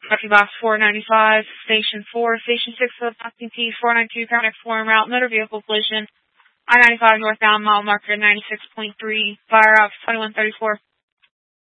Copy box 495, station 4, station 6 of Austin P 492, Paramedic 4 en route, motor vehicle collision, I-95 northbound, mile marker 96.3, fire ops 2134.